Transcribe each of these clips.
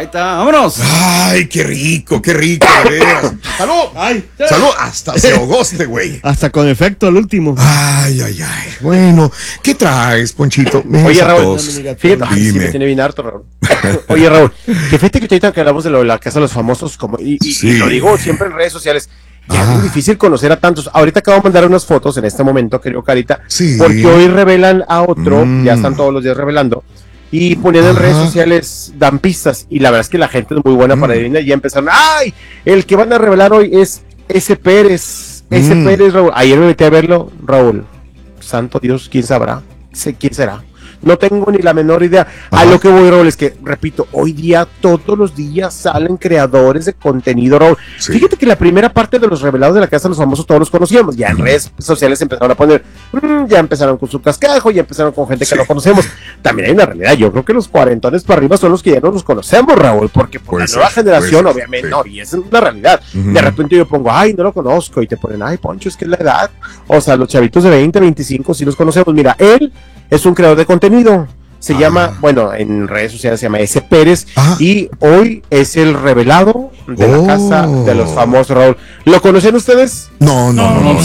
Ahí está, vámonos. Ay, qué rico, de veras. ¡Salud! Ay, ¡Salud! Hasta se ahogó este güey. hasta con efecto el último. Ay. Bueno, ¿qué traes, Ponchito? Oye, Raúl, Tos. fíjate, ay, sí, Dime. me tiene bien harto, Raúl. Oye, Raúl, que fíjate que ahorita que hablamos de lo de la casa de los famosos, Sí. y lo digo siempre en redes sociales, ya es Ah. muy difícil conocer a tantos. Ahorita acabo de mandar unas fotos en este momento, querido Carita, Sí. porque hoy revelan a otro, ya están todos los días revelando, y poniendo en redes sociales, dan pistas, y la verdad es que la gente es muy buena para adivinar, y ya empezaron, ¡ay! El que van a revelar hoy es ese Pérez, Raúl. Ayer me metí a verlo, Raúl. Santo Dios, ¿quién sabrá? ¿Quién será? No tengo ni la menor idea. A lo que voy, Raúl, es que, repito, hoy día, todos los días salen creadores de contenido, Raúl. Sí. Fíjate que la primera parte de los revelados de la casa de los famosos todos los conocíamos. Ya en redes sociales empezaron a poner, ya empezaron con su cascajo, ya empezaron con gente que no conocemos. También hay una realidad. Yo creo que los cuarentones para arriba son los que ya no los conocemos, Raúl, porque por la nueva generación, obviamente, no, y esa es la realidad. De repente yo pongo, ay, no lo conozco, y te ponen, ay, Poncho, es que es la edad. O sea, los chavitos de 20, 25, sí los conocemos. Mira, él es un creador de contenido. Se llama, bueno, en redes sociales se llama ese Pérez, y hoy es el revelado de la casa de los famosos, Raúl. ¿Lo conocen ustedes? No. No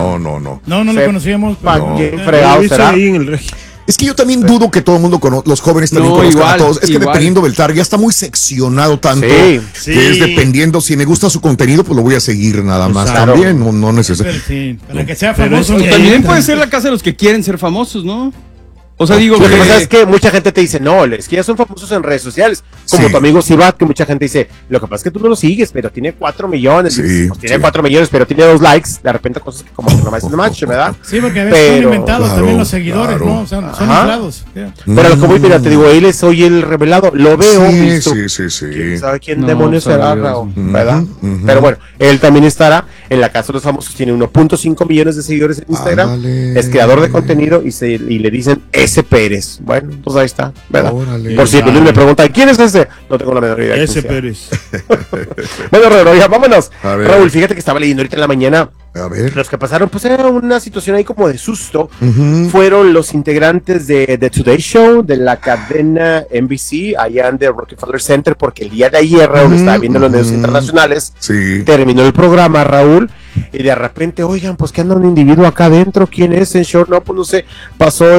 lo conocíamos. ¿Para qué fregado será? Ahí en el Regio. Es que yo también dudo que todo el mundo, los jóvenes también conozcan igual, a todos. Es que igual. dependiendo del target, ya está muy seccionado tanto, Sí. que es dependiendo, si me gusta su contenido, pues lo voy a seguir nada más Claro. también, no necesariamente. Sí, para que sea Pero famoso. eso Pues también puede ser la casa de los que quieren ser famosos, ¿no? O sea, digo Lo que pasa que... es que mucha gente te dice, no, es que ya son famosos en redes sociales, como Sí. tu amigo Sibat, que mucha gente dice, lo que pasa es que tú no lo sigues, pero tiene 4 millones, Sí, y, pues, tiene sí. 4 millones, pero tiene 2 likes, de repente cosas que como que nomás es match, ¿verdad? Sí, porque a veces son Pero- inventados Claro, también los seguidores, claro. ¿no? O sea, son Ajá. inflados. Pero lo que voy, mira, te digo, él es hoy el revelado, lo veo, visto. Sí. ¿Quién sabe quién No, demonios sabe será, Dios. Raúl? ¿Verdad? Ujú. Pero bueno, él también estará en la casa de los famosos, tiene 1.5 millones de seguidores en Instagram, Ándale. es creador de contenido y le dicen ese Pérez. Bueno, pues ahí está, ¿verdad? Órale. Por si Luis me pregunta, ¿quién es ese? No tengo la menor idea. de Ese quién sea. Pérez. Bueno, Raúl, ya vámonos. A ver. Raúl, fíjate que estaba leyendo ahorita en la mañana. A ver. Los que pasaron, pues era una situación ahí como de susto. Ujú. Fueron los integrantes de The Today Show, de la cadena NBC, allá en The Rockefeller Center, porque el día de ayer, Raúl, estaba viendo los medios internacionales, Sí. terminó el programa, Raúl, y de repente, oigan, pues que anda un individuo acá adentro, ¿quién es? En short, no, pues no sé, pasó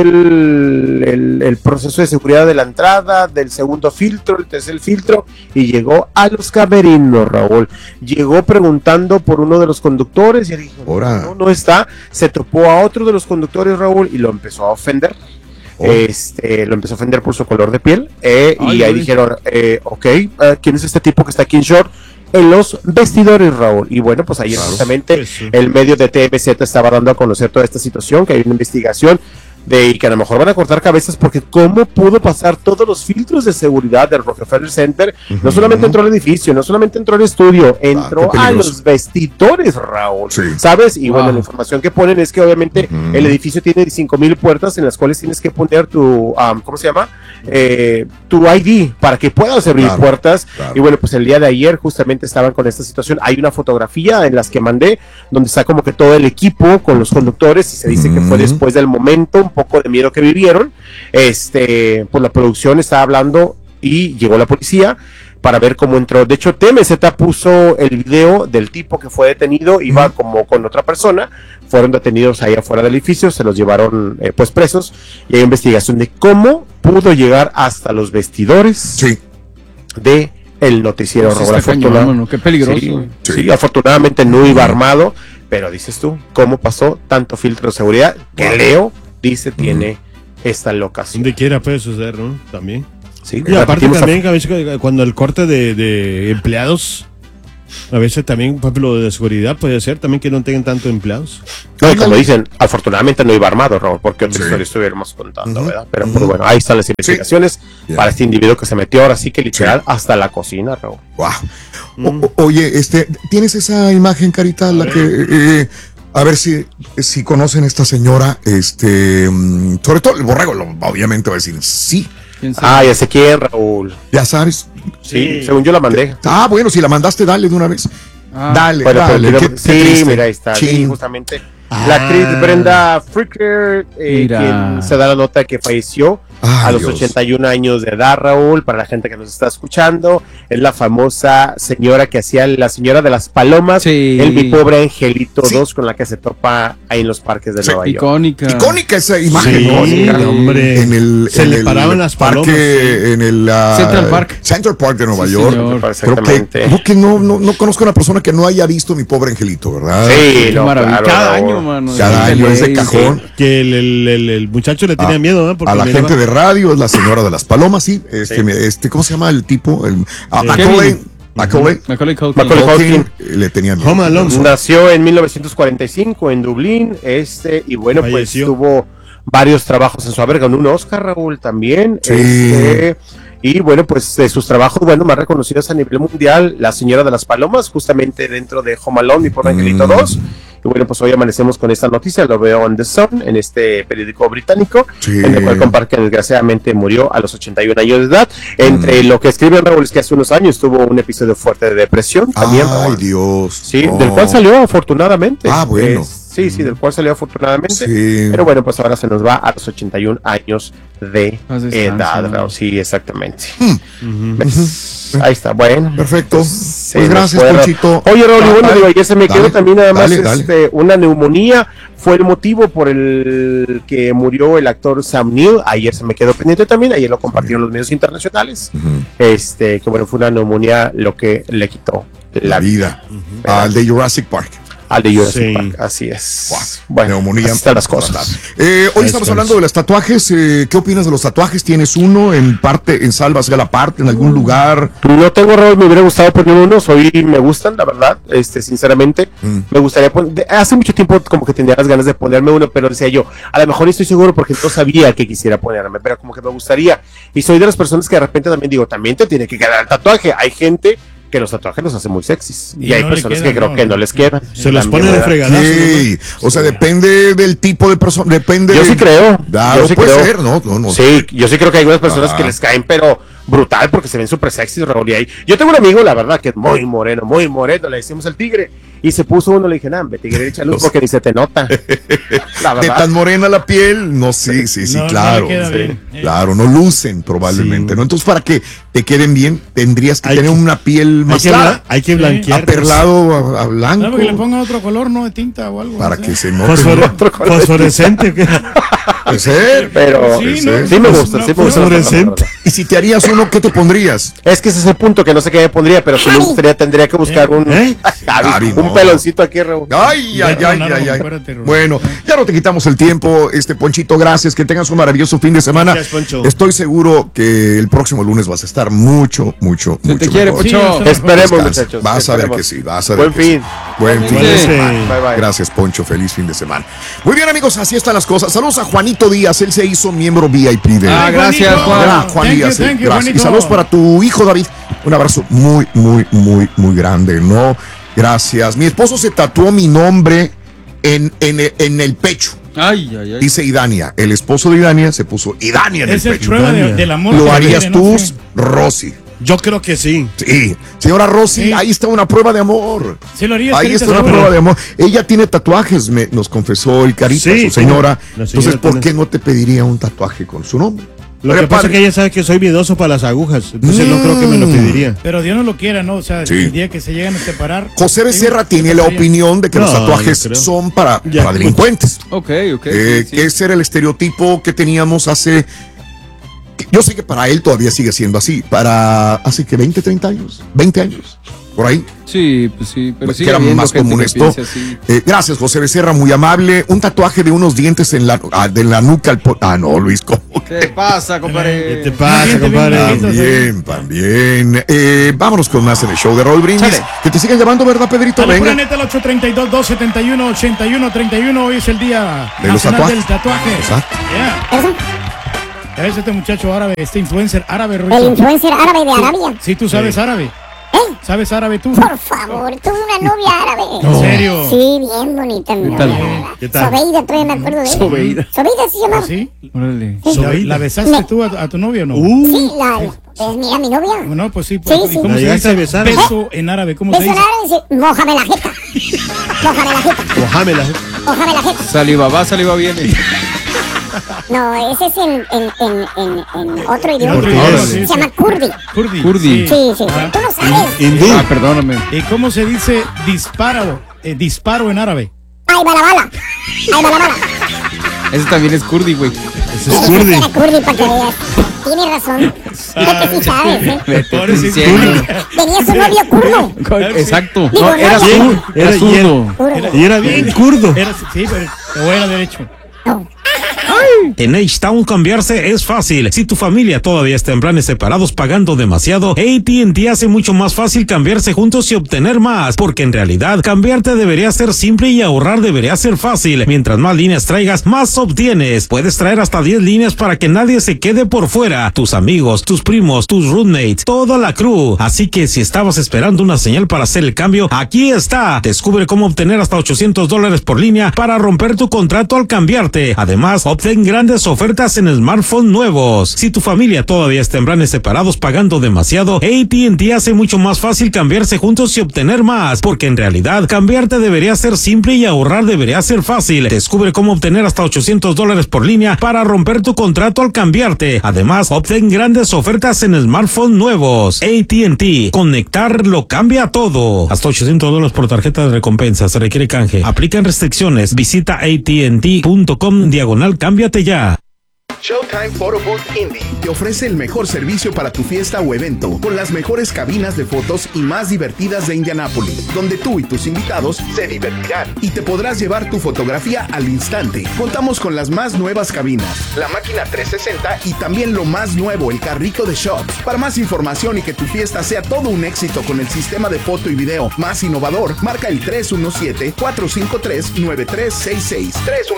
el proceso de seguridad de la entrada, del segundo filtro, el tercer filtro, y llegó a los camerinos, Raúl. Llegó preguntando por uno de los conductores, y él dijo, Ahora. no está, se topó a otro de los conductores, Raúl, y lo empezó a ofender. Lo empezó a ofender por su color de piel, y ahí dijeron, ok, ¿quién es este tipo que está aquí en short? En los vestidores, Raúl. Y bueno, pues ayer justamente Pues sí. el medio de TMZ estaba dando a conocer toda esta situación, que hay una investigación y que a lo mejor van a cortar cabezas, porque cómo pudo pasar todos los filtros de seguridad del Rockefeller Center. No solamente entró al edificio, no solamente entró al estudio, entró qué a peligroso. los vestidores, Raúl. Sí. ¿Sabes? Y bueno, Wow. la información que ponen es que obviamente el edificio tiene 5,000 puertas en las cuales tienes que poner tu, ¿cómo se llama? Tu ID para que puedas abrir Claro, puertas. claro. Y bueno, pues el día de ayer justamente estaban con esta situación. Hay una fotografía en las que mandé donde está como que todo el equipo con los conductores, y se dice que fue después del momento, un poco de miedo que vivieron. Pues la producción estaba hablando y llegó la policía para ver cómo entró. De hecho, TMZ puso el video del tipo que fue detenido, iba como con otra persona, fueron detenidos ahí afuera del edificio, se los llevaron pues presos, y hay investigación de cómo pudo llegar hasta los vestidores Sí. de el noticiero, Sí, Raúl. está cañón, mano, qué peligroso. Sí, afortunadamente no iba armado, pero dices tú, ¿cómo pasó tanto filtro de seguridad? Que Leo dice tiene esta locación. Donde quiera puede suceder, ¿no? También. Sí, Y aparte repetimos, también, que a veces cuando el corte de empleados, a veces también, por ejemplo, de seguridad puede ser también que no tengan tanto empleados. no, y como dicen, afortunadamente no iba armado, Raúl, porque otra Sí. historia estuviéramos contando, Ujú, ¿verdad? Pero ujú. pues bueno, ahí están las investigaciones Ya. para este individuo que se metió ahora sí que literal hasta la cocina, Raúl. Wow. Oye, ¿tienes esa imagen, Carita? La que a ver si conocen a esta señora, sobre todo el borrego, obviamente va a decir sí. ¿Quién sabe? Ah, ya sé quién, Raúl. Ya sabes. Sí, según yo la mandé. Ah, bueno, si la mandaste, dale de una vez. Ah, Dale, Bueno, pero dale. quiero- qué sí, triste. mira, ahí está. Sí, Chin. justamente. La actriz Brenda Fricker, Mira. quien se da la nota de que falleció a los Dios. 81 años de edad, Raúl, para la gente que nos está escuchando. Es la famosa señora que hacía la señora de las palomas, Sí. el Mi Pobre Angelito Sí. 2, con la que se topa ahí en los parques de Sí, Nueva York. Icónica. Icónica esa imagen, Sí, ¿no? hombre. Se le paraban las palomas, parque, en el Central Park de Nueva Sí, York. señor. Creo que no conozco a una persona que no haya visto Mi Pobre Angelito, ¿verdad? Sí, Qué no, maravilla. claro, Cada Raúl. año, mano. Cada Sí, año es de ley, cajón. Que el muchacho le tenía miedo, ¿no? Porque A la miraba- gente de radio, es la señora de las palomas, sí. ¿Cómo se llama el tipo? Macaulay Macaulay Culkin. Macaulay Culkin, Culkin. le tenía miedo. Home Alone. Nació en 1945 en Dublín, y bueno, pues Falleció. tuvo varios trabajos en su haber, ganó un Oscar, Raúl, también. Sí. Y bueno, pues de sus trabajos, bueno, más reconocidos a nivel mundial, La Señora de las Palomas, justamente dentro de Home Alone, Mi Pobre Angelito 2. Y bueno, pues hoy amanecemos con esta noticia, lo veo en The Sun, en este periódico británico, Sí. en el cual comparte que desgraciadamente murió a los 81 años de edad. Entre lo que escribe Raúl es que hace unos años tuvo un episodio fuerte de depresión también, Ay, Raúl. Dios. Sí, No. del cual salió afortunadamente. Ah, bueno. Sí, del cual salió afortunadamente. Sí. Pero bueno, pues ahora se nos va a los 81 años de Paz descanse, edad, ¿no? Raúl. Sí, exactamente. Ujú. ¿Ves? Ahí está, bueno. Perfecto. Se Pues nos gracias, fue, Ponchito. Oye, Raúl, y bueno, Dale, digo, ayer se me dale, quedó también nada más dale. una neumonía. Fue el motivo por el que murió el actor Sam Neill. Ayer se me quedó pendiente también. Ayer lo compartieron los medios internacionales. Ujú. Que bueno, fue una neumonía lo que le quitó La vida. Al de Jurassic Park. al de Jurassic Sí. Park. Así es. Buah, Bueno, neumonía. así están las cosas. Hoy estamos hablando de los tatuajes. ¿Qué opinas de los tatuajes? ¿Tienes uno en parte, en Salvas la parte, en algún lugar? No tengo, Raúl, me hubiera gustado poner unos, hoy me gustan, la verdad, sinceramente, me gustaría poner, hace mucho tiempo como que tenía las ganas de ponerme uno, pero decía yo, a lo mejor no estoy seguro porque no sabía que quisiera ponerme, pero como que me gustaría, y soy de las personas que de repente también digo, también te tiene que quedar el tatuaje, hay gente que los tatuajes los hacen muy sexys, y hay no le personas quedan, que creo no, que no les quedan. Se los También, ponen de ¿verdad? fregadazo. Sí, o sea, depende del tipo de persona, depende. Yo sí creo. Claro, yo sí puede creo. ser, no. Sí, yo sí creo que hay algunas personas Ah. que les caen, pero brutal, porque se ven súper sexy, Raúl. Y ahí. Yo tengo un amigo, la verdad, que es muy moreno, le decimos el tigre. Y se puso uno, le dije, nah, tigre, echa luz porque ni se te nota. La De verdad. tan morena la piel, no, sí, No, claro. no le queda Sí, bien. claro, no lucen probablemente, Sí. ¿no? Entonces, para que te queden bien, tendrías que Hay tener que- una piel más clara, Hay que Sí. blanquear. aperlado a No, blanco, porque le ponga otro color, no de tinta o algo. para no sé. que se note. Fosforescente. ¿qué? Puede ser, Pero puede Sí, ser. no, sí me pues, gusta, no, sí me pues, gusta. fosforescente. Y si te harías uno, ¿qué te pondrías? Es que ese es el punto, que no sé qué me pondría, pero si me gustaría, tendría que buscar un, ¿Eh? Gaby, un no. peloncito aquí, Raúl. Ay, ay, ay, No, ay, ay. espérate, Rubén. Bueno, ya no te quitamos el tiempo, Ponchito, gracias, que tengas un maravilloso fin de semana. Gracias, Poncho. Estoy seguro que el próximo lunes vas a estar mucho Se te quiere, mejor. Sí, Poncho. hasta- Esperemos, Descansa. muchachos. Vas a ver esperemos. que sí, vas a ver Buen que sí. fin. Buen fin de Igualmente. semana. Bye, bye. Gracias, Poncho. Feliz fin de semana. Muy bien, amigos, así están las cosas. Saludos a Juanito Díaz. Él se hizo miembro VIP de. Ah, gracias, Juanito. Juan. Juan Thank you, Díaz. thank you, Gracias. Y Juanito. saludos para tu hijo, David. Un abrazo muy, muy, muy, muy grande, ¿no? Gracias. Mi esposo se tatuó mi nombre en el pecho. Ay, ay, ay. Dice Idania. El esposo de Idania se puso Idania en el Esa es pecho. prueba del amor. ¿Lo que harías tiene, tú, no sé. Rosy? Yo creo que sí. Sí. Señora Rosy, Sí. ahí está una prueba de amor. Sí lo harías, Ahí Carita, está una seguro. prueba de amor. Ella tiene tatuajes, nos confesó el Carita, Sí, su señora. la señora Entonces, ¿por tiene- qué no te pediría un tatuaje con su nombre? Lo Oye, que pasa padre. es que ella sabe que soy miedoso para las agujas. Entonces no creo que me lo pediría. Pero Dios no lo quiera, ¿no? O sea, Sí. el día que se llegan a separar. José Becerra digo, tiene la opinión de que los No, tatuajes no creo. son para Ya, delincuentes. Ok, ok. sí, sí. Que ese era el estereotipo que teníamos hace. Yo sé que para él todavía sigue siendo así. Para hace que 20, 30 años, 20 años, por ahí. Sí, pues sí, pero sí. que era más común esto. Gracias, José Becerra, muy amable. Un tatuaje de unos dientes en de la nuca. No, Luis, ¿cómo? ¿Qué pasa, ¿Qué compadre? te pasa, Bien, compadre? bien, También. Vámonos con más en el show de Raúl Brindis. Chale. Que te sigan llamando, ¿verdad, Pedrito? Dale, pura Venga. neta, el 832-271-8131. Hoy es el día De los nacional tatuajes. del tatuaje. Exacto. Yeah. Ya ves este muchacho árabe, este influencer árabe, El Ruito. influencer árabe de Arabia. Sí, tú sabes árabe. ¿Sabes árabe tú? Por favor, tuve una novia árabe. ¿En serio? Sí, bien bonita mi novia, tal? la verdad. ¿Qué tal? Sobeida, todavía me acuerdo de ella. Sobeida. Sobeida se llamaba. ¿Sí? Órale. ¿La besaste tú a tu novio o no? Sí, pues mira, mi novia. No, pues sí. Sí, ¿Y sí. cómo ¿La se llegaste a dice besar? beso en árabe? ¿Cómo se Beso en dice? árabe dice, mójame la jeta. Mójame la jeta. Mojámela. Mójame la jeta. Saliva va, saliva viene. No, ese es en otro idioma. otro idioma, sí, Se sí. llama kurdi. Kurdi. Sí, sí. Ajá. Tú lo sabes. Hindú. Ah, perdóname. ¿Y cómo se dice disparo en árabe? Ahí va la bala. Ahí va la bala. Ese también es kurdi, güey. Ese es kurdi. Era kurdi para que veas. Tienes razón. Fíjate si sabes, ¿eh? Me estoy Pobrecito. diciendo. Tenía su novio kurdo. Exacto. Digo, No, era no, zurdo. Era era- zurdo. Kurdo. Y era bien kurdo. Sí, pero o era derecho. No. En H-Town cambiarse es fácil. Si tu familia todavía está en planes separados pagando demasiado, AT&T hace mucho más fácil cambiarse juntos y obtener más, porque en realidad cambiarte debería ser simple y ahorrar debería ser fácil. Mientras más líneas traigas, más obtienes. Puedes traer hasta 10 líneas para que nadie se quede por fuera. Tus amigos, tus primos, tus roommates, toda la crew. Así que si estabas esperando una señal para hacer el cambio, aquí está. Descubre cómo obtener hasta $800 por línea para romper tu contrato al cambiarte. Además, obtén grandes ofertas en smartphones nuevos. Si tu familia todavía está en planes separados pagando demasiado, AT&T hace mucho más fácil cambiarse juntos y obtener más, porque en realidad cambiarte debería ser simple y ahorrar debería ser fácil. Descubre cómo obtener hasta $800 por línea para romper tu contrato al cambiarte. Además, obtén grandes ofertas en smartphones nuevos. AT&T, conectar lo cambia todo. Hasta $800 por tarjeta de recompensa. Se requiere canje. Aplican restricciones. Visita AT&T.com/cámbiate ya. Showtime Photo Booth Indie te ofrece el mejor servicio para tu fiesta o evento, con las mejores cabinas de fotos y más divertidas de Indianápolis, donde tú y tus invitados se divertirán y te podrás llevar tu fotografía al instante. Contamos con las más nuevas cabinas, la máquina 360 y también lo más nuevo, el carrito de shots. Para más información y que tu fiesta sea todo un éxito con el sistema de foto y video más innovador, marca el 317-453-9366.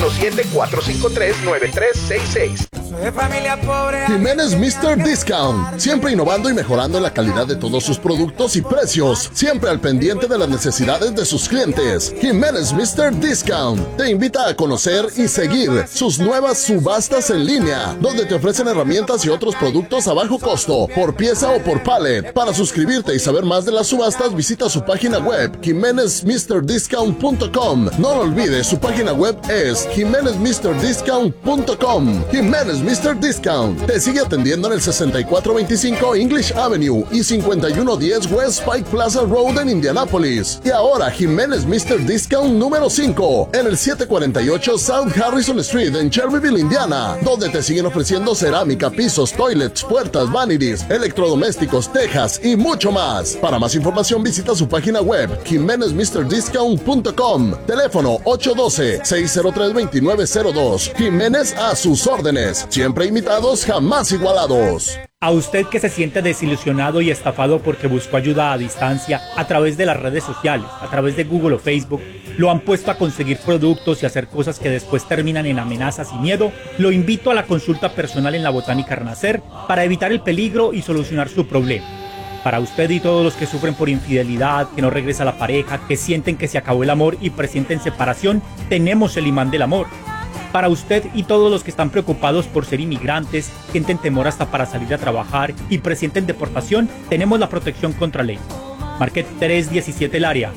317-453-9366. Jiménez Mr. Discount, siempre innovando y mejorando la calidad de todos sus productos y precios, siempre al pendiente de las necesidades de sus clientes. Jiménez Mr. Discount te invita a conocer y seguir sus nuevas subastas en línea, donde te ofrecen herramientas y otros productos a bajo costo, por pieza o por pallet. Para suscribirte y saber más de las subastas, visita su página web, jimenezmrdiscount.com. No lo olvides, su página web es jimenezmrdiscount.com. Jiménez Mr. Discount te sigue atendiendo en el 6425 English Avenue y 5110 West Pike Plaza Road en Indianapolis. Y ahora Jiménez Mr. Discount número 5 en el 748 South Harrison Street en Cherryville, Indiana, donde te siguen ofreciendo cerámica, pisos, toilets, puertas, vanities, electrodomésticos, tejas y mucho más. Para más información visita su página web jimenezmrdiscount.com. Teléfono 812-603-2902. Jiménez a sus órdenes. Siempre imitados, jamás igualados. A usted que se siente desilusionado y estafado porque buscó ayuda a distancia a través de las redes sociales, a través de Google o Facebook, lo han puesto a conseguir productos y hacer cosas que después terminan en amenazas y miedo, lo invito a la consulta personal en la Botánica Renacer para evitar el peligro y solucionar su problema. Para usted y todos los que sufren por infidelidad, que no regresa la pareja, que sienten que se acabó el amor y presienten separación, tenemos el imán del amor. Para usted y todos los que están preocupados por ser inmigrantes, sienten temor hasta para salir a trabajar y presienten deportación, tenemos la protección contra ley. Marque 317 el área,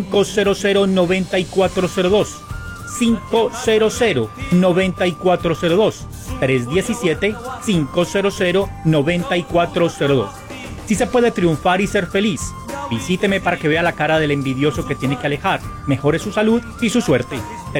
500-9402, 500-9402, 317-500-9402. Si se puede triunfar y ser feliz, visíteme para que vea la cara del envidioso que tiene que alejar, mejore su salud y su suerte.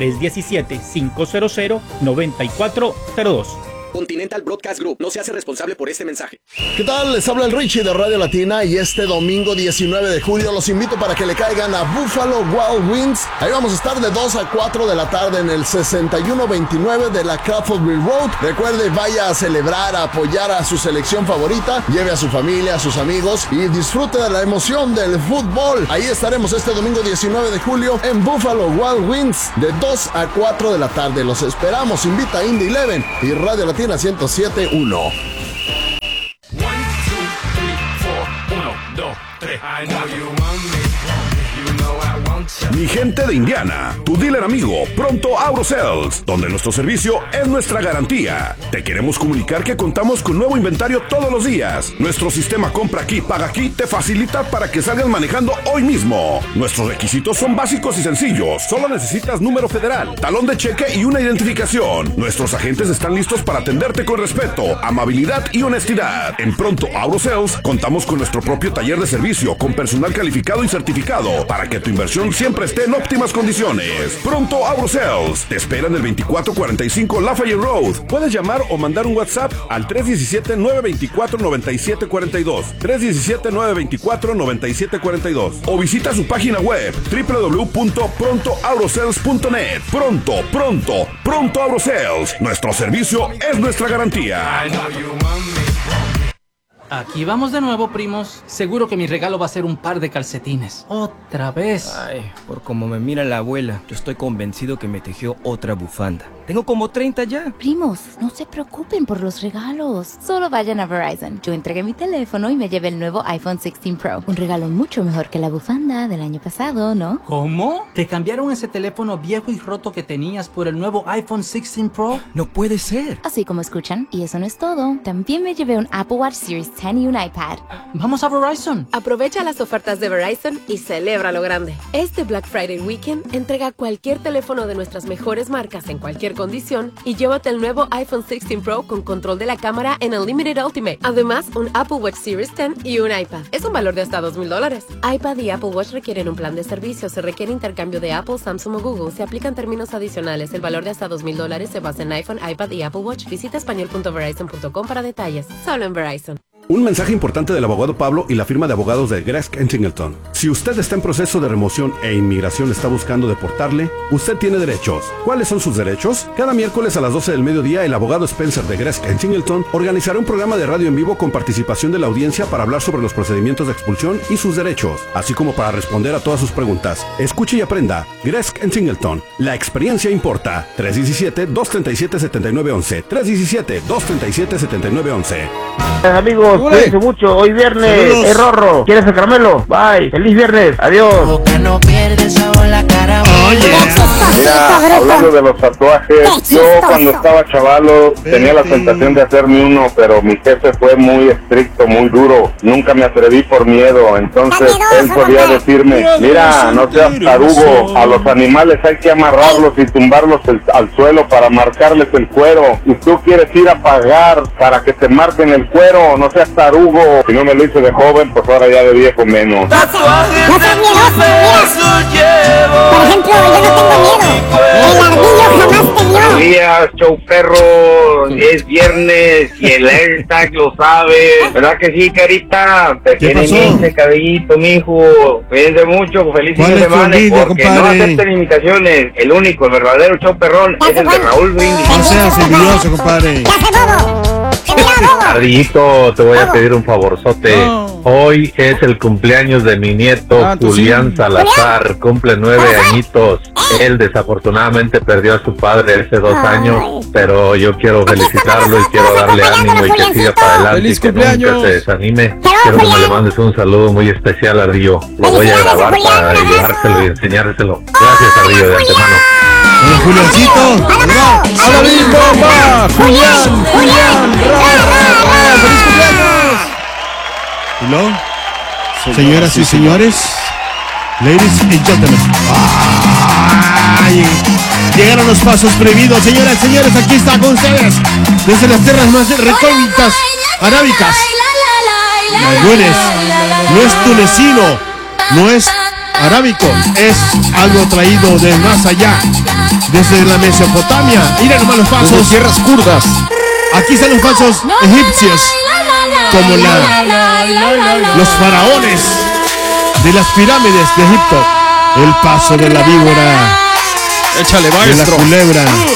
317-500-9402. Continental Broadcast Group no se hace responsable por este mensaje. ¿Qué tal? Les habla el Richie de Radio Latina y este domingo 19 de julio los invito para que le caigan a Buffalo Wild Wings. Ahí vamos a estar de 2 a 4 de la tarde en el 6129 de la Crawfordville Road. Recuerde, vaya a celebrar, a apoyar a su selección favorita, lleve a su familia, a sus amigos y disfrute de la emoción del fútbol. Ahí estaremos este domingo 19 de julio en Buffalo Wild Wings de 2 a 4 de la tarde. Los esperamos. Invita a Indy 11 y Radio Latina 107.1. 1, 2, 3, 4. 1, 2, 3. I know you want me. You know I want Mi gente de Indiana, tu dealer amigo, Pronto AutoSales, donde nuestro servicio es nuestra garantía. Te queremos comunicar que contamos con nuevo inventario todos los días. Nuestro sistema compra aquí, paga aquí, te facilita para que salgas manejando hoy mismo. Nuestros requisitos son básicos y sencillos. Solo necesitas número federal, talón de cheque y una identificación. Nuestros agentes están listos para atenderte con respeto, amabilidad y honestidad. En Pronto AutoSales contamos con nuestro propio taller de servicio con personal calificado y certificado para que tu inversión siempre esté en óptimas condiciones. Pronto AutoSales te espera en el 2445 Lafayette Road. Puedes llamar o mandar un WhatsApp al 317-924-9742, 317-924-9742 o visita su página web www.prontoautosales.net. Pronto AutoSales. Nuestro servicio es nuestra garantía. Aquí vamos de nuevo, primos. Seguro que mi regalo va a ser un par de calcetines. Otra vez. Ay, por como me mira la abuela, yo estoy convencido que me tejió otra bufanda. Tengo como 30 ya. Primos, no se preocupen por los regalos. Solo vayan a Verizon. Yo entregué mi teléfono y me llevé el nuevo iPhone 16 Pro. Un regalo mucho mejor que la bufanda del año pasado, ¿no? ¿Cómo? ¿Te cambiaron ese teléfono viejo y roto que tenías por el nuevo iPhone 16 Pro? No puede ser. Así como escuchan. Y eso no es todo. También me llevé un Apple Watch Series 10 y un iPad. ¡Vamos a Verizon! Aprovecha las ofertas de Verizon y celebra lo grande. Este Black Friday Weekend entrega cualquier teléfono de nuestras mejores marcas en cualquier condición y llévate el nuevo iPhone 16 Pro con control de la cámara en Unlimited Ultimate. Además, un Apple Watch Series 10 y un iPad. Es un valor de hasta $2,000. iPad y Apple Watch requieren un plan de servicio. Se requiere intercambio de Apple, Samsung o Google. Se aplican términos adicionales. El valor de hasta $2,000 se basa en iPhone, iPad y Apple Watch. Visita español.verizon.com para detalles. Solo en Verizon. Un mensaje importante del abogado Pablo y la firma de abogados de Gresk & Singleton. Si usted está en proceso de remoción e inmigración está buscando deportarle, usted tiene derechos. ¿Cuáles son sus derechos? Cada miércoles a las 12 del mediodía, el abogado Spencer de Gresk & Singleton organizará un programa de radio en vivo con participación de la audiencia para hablar sobre los procedimientos de expulsión y sus derechos, así como para responder a todas sus preguntas. Escuche y aprenda. Gresk & Singleton. La experiencia importa. 317-237-7911. 317-237-7911. Amigos, cuídense mucho. Hoy viernes. Rorro. ¿Quieres el caramelo? Bye. Feliz viernes. Adiós. No pierdes la cara. Mira, hablando de los tatuajes, yo cuando estaba chavalo tenía la tentación de hacerme uno, pero mi jefe fue muy estricto, muy duro. Nunca me atreví por miedo. Entonces él podía decirme, mira, no seas tarugo, a los animales hay que amarrarlos y tumbarlos al suelo para marcarles el cuero. Y tú quieres ir a pagar para que te marquen el cuero, no seas tarugo. Si no me lo hice de joven, pues ahora ya de viejo menos. Tatuajes No seas miedoso, mira. Por ejemplo, yo no tengo miedo. El ardillo jamás te vio. Buenos días, show perro. Es viernes y el AirTag lo sabe. ¿Verdad que sí, carita? Pequeñamente, cabellito, mijo. Cuídense mucho, feliz fin de semana. Porque no acepten imitaciones. El único, el verdadero show perrón es el de Raúl Brindis. No seas envidioso, compadre. Ardillito, te voy a pedir un favorzote. Hoy es el cumpleaños de mi nieto Julián Salazar, cumple 9 añitos. Él desafortunadamente perdió a su padre hace 2 años, pero yo quiero felicitarlo y quiero darle ánimo y que siga para adelante. ¡Feliz y que cumpleaños! nunca se desanime. Quiero que me le mandes un saludo muy especial, Ardillo. Lo voy a grabar para llevárselo y enseñárselo. Gracias, Ardillo, de antemano. Hola, Juliancito. ¡Hola, Big Bomba! ¡Julián! ¡Feliz cumpleaños! ¿Y luego? Señoras y señores, ladies and gentlemen. ¡Ay! Llegaron los pasos prohibidos, señoras y señores, aquí está con ustedes, desde las tierras más recónditas, arábicas. No es tunecino, no es arábico, es algo traído de más allá, desde la Mesopotamia. Miren nomás los pasos. Desde tierras kurdas. Aquí están los pasos egipcios, como los faraones de las pirámides de Egipto. El paso de la víbora, échale, de la maestro. culebra,